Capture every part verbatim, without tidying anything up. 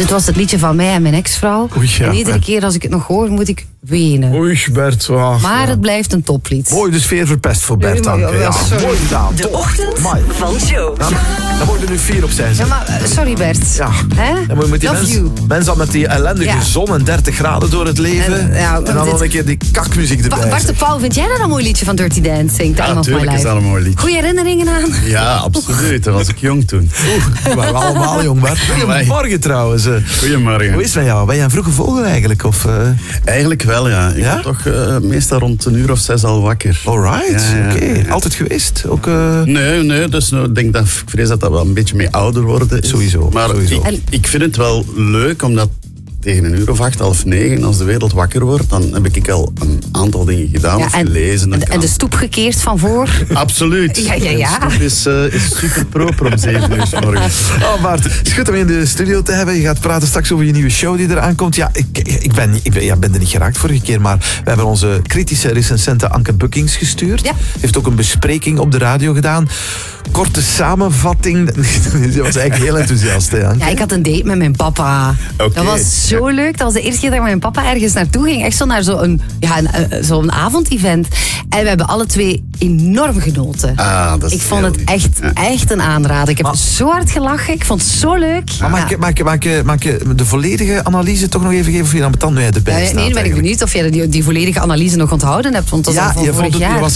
dit was het liedje van mij en mijn ex-vrouw. Oei, ja, en iedere ja. keer als ik het nog hoor, moet ik wenen. Oei, Bert. Oh, Maar ja. het blijft een toplied. Mooi, de sfeer verpest voor Bert. Nee, maar Anke. ja, Ja, sorry. mooi gedaan. De Top. ochtend Amai. van Joe. Dan, dan worden er nu vier op zijn. Ja, zeg. maar uh, sorry Bert. Ja. Hè? Dan moet je met die Love mensen, you. mensen al met die ellendige Ja. zon en dertig graden door het leven. En, ja, en dan dit- nog een keer die kakmuziek erbij. Ba- Bart de zeg. Pauw, vind jij dat een mooi liedje van Dirty Dancing? Time Ja, of My natuurlijk is Life. dat een mooi liedje. Goeie herinneringen aan? Ja, absoluut. Dat was ik jong toen. We waren allemaal jong, Bart. Goedemorgen trouwens. eh. Goedemorgen. Hoe is het met jou? Ben jij een vroege vogel eigenlijk? Of, uh... Eigenlijk wel, ja. Ik Ja? ben toch uh, meestal rond een uur of zes al wakker. Alright, Ja, ja, oké. ja. Altijd geweest? Ook, uh... Nee, nee, dus nou, ik denk dat, ik vrees dat dat wel een beetje mee ouder worden is. Sowieso, Maar sowieso. Ik, ik vind het wel leuk, omdat tegen een uur of acht, half negen, als de wereld wakker wordt, dan heb ik al een aantal dingen gedaan of en, gelezen. Dan en, kan- en de stoep gekeerd van voor? Absoluut. Ja, ja, ja. De stoep is, uh, is super proper om zeven uur 's morgens. Oh Bart, het is goed om je in de studio te hebben. Je gaat praten straks over je nieuwe show die eraan komt. Ja, ik, ik, ben, niet- ik ben, ja, ben er niet geraakt vorige keer, maar we hebben onze kritische recensente Anke Buckings gestuurd. Ja. Heeft ook een bespreking op de radio gedaan. Korte samenvatting. Ze was eigenlijk heel enthousiast, hè, Anke? Ja, ik had een date met mijn papa. Oké. Dat was zo leuk. Dat was de eerste keer dat ik met mijn papa ergens naartoe ging. Echt zo naar zo'n ja, een, eh, zo'n avondevent. En we hebben alle twee enorm genoten. Ah, dat is ik vond heel het lief. echt, Ja. echt een aanrader. Ik heb Maar- zo hard gelachen. Ik vond het zo leuk. Maar maak, Ja. je, maak, je, maak, je, maak je de volledige analyse toch nog even geven of je dan betant nu erbij Ja, staat? nee, dan ben ik eigenlijk? benieuwd of jij die, die volledige analyse nog onthouden hebt. Want dat is al Ja, van je, vorig vond het, je jaar. was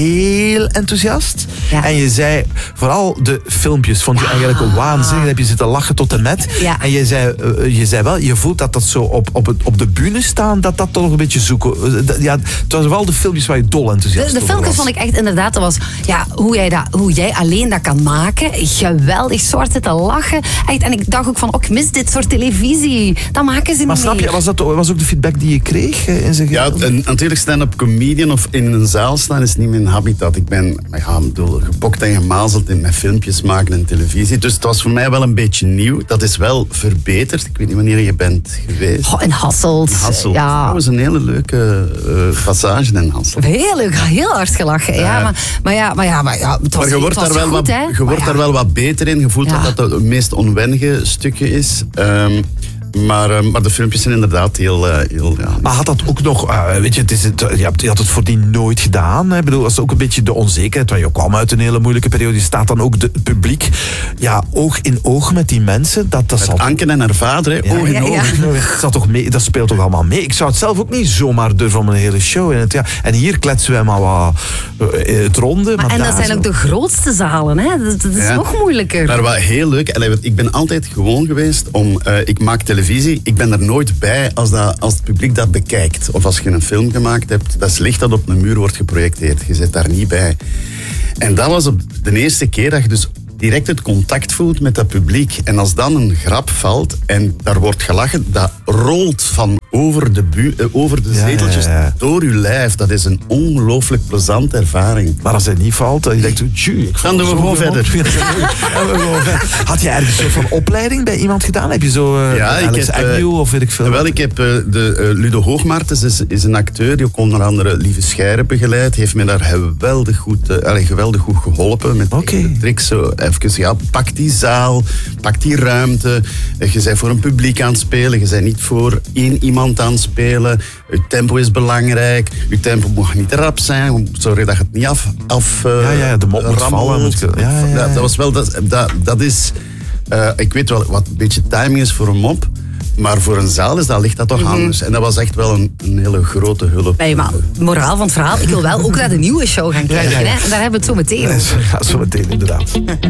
heel enthousiast. Ja. En je zei, vooral de filmpjes vond je eigenlijk een waanzinnig. Dan heb je zitten lachen tot en met. Ja. En je zei, uh, je zei wel, je voelt dat dat zo op, op, het, op de bühne staan, dat dat toch nog een beetje zoeken. Uh, dat- ja, het was wel de filmpjes waar je dol enthousiast De, de over filmpjes was. vond ik echt inderdaad, dat was ja, hoe, jij dat, hoe jij alleen dat kan maken. Geweldig, zo hard zitten lachen. Echt, en ik dacht ook van, oh, ik mis dit soort televisie. Dat maken ze Maar niet snap je, meer. was dat was ook de feedback die je kreeg uh, in zijn Ja, geheel? en natuurlijk stand-up comedian of in een zaal staan is niet mijn habitat. Ik ben ja, ik bedoel, gepokt en gemazeld in met filmpjes maken en televisie. Dus het was voor mij wel een beetje nieuw. Dat is wel verbeterd. Ik weet niet wanneer je bent geweest. Oh, en Hasselt. Hasselt. Ja, Dat was een hele leuke uh, passage in Hasselt. heel leuk, heel hard gelachen. Ja, Ja. maar, maar ja, maar ja, maar ja, het was, Maar je wordt, het was daar wel, goed, wat, hè. je Maar wordt ja. daar wel wat beter in. Je voelt Ja. dat dat het meest onwennige stukje is. Um, maar, um, maar de filmpjes zijn inderdaad heel... Uh, heel ja. Maar had dat ook nog, uh, weet je, het is het, je, hebt, je had het voordien nooit gedaan. Hè? Ik bedoel, dat is ook een beetje de onzekerheid, want je kwam uit een hele moeilijke periode. Je staat dan ook de, het publiek, ja, oog in oog met die mensen. Dat, dat zal Anke en haar vader, hè, Ja, oog in ja, oog. ja. dat, zal toch mee, dat speelt toch allemaal mee? Ik zou het zelf ook niet zomaar durven om een hele show in het, ja. En hier kletsen wij maar wat uh, in het ronde. Maar Maar, en dat daar zijn ook zo- de grootste zalen, hè. Dat, dat is Ja. nog moeilijker. Maar wat heel leuk, en ik ben altijd gewoon geweest om, uh, ik maak televisie, ik ben er nooit bij als, dat, als het publiek dat bekijkt. Of als je een film gemaakt hebt, dat is licht dat op een muur wordt geprojecteerd. Je zit daar niet bij. En dat was op de eerste keer dat je dus direct het contact voelt met dat publiek. En als dan een grap valt en daar wordt gelachen, dat rolt van over de, bu- eh, over de Ja, zeteltjes ja, ja. door je lijf. Dat is een ongelooflijk plezante ervaring. Maar als het niet valt, dan denk je, tjie, ik Dan doen we val gewoon zo verder. op. Ja, dan doen we gewoon verder. Had je ergens een soort van opleiding bij iemand gedaan? Heb je zo uh, Ja, ik Alex heb, eh, Agnew of weet ik veel? Wel, ik heb uh, de, uh, Ludo Hoogmaartens is, is een acteur die ook onder andere Lieve Scheire begeleidt. Heeft me daar geweldig goed, uh, allee, geweldig goed geholpen met Oké. de tricks. Zo even, ja, pak die zaal, pak die ruimte. Uh, je bent voor een publiek aan het spelen. Je bent niet voor één iemand aan het spelen. Je tempo is belangrijk. Je tempo mag niet rap zijn. Sorry dat je het niet af... af uh, Ja, ja, de mop moet rammelt. vallen, moet je- ja, ja, ja. Dat, dat was wel... Dat, dat, dat is... Uh, ik weet wel wat een beetje timing is voor een mop. Maar voor een zaal is dat, ligt dat toch Mhm. anders. En dat was echt wel een, een hele grote hulp. Nee, maar moraal van het verhaal, ik wil wel ook naar de nieuwe show gaan kijken. ja, ja. Hè? En daar hebben we het zo meteen over. Ja, zo meteen inderdaad.